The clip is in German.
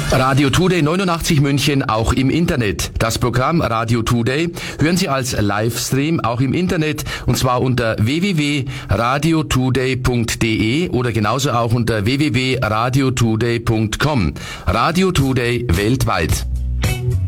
Radio Today 89 München auch im Internet. Das Programm Radio Today hören Sie als Livestream auch im Internet und zwar unter www.radiotoday.de oder genauso auch unter www.radiotoday.com. Radio Today weltweit.